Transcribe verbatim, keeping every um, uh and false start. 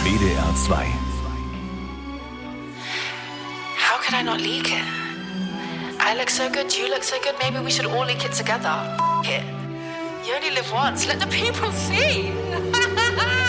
W D R zwei. How could I not leak it? I look so good, you look so good, maybe we should all leak it together. F it. You only live once, let the people see.